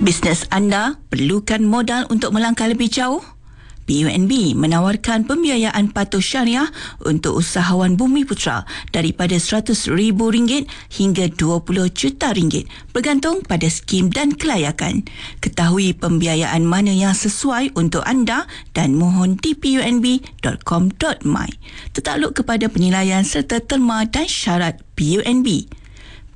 Bisnes anda perlukan modal untuk melangkah lebih jauh? PUNB menawarkan pembiayaan patuh syariah untuk usahawan Bumiputra daripada RM100,000 hingga RM20 juta bergantung pada skim dan kelayakan. Ketahui pembiayaan mana yang sesuai untuk anda dan mohon di punb.com.my. Tertakluk kepada penilaian serta terma dan syarat PUNB.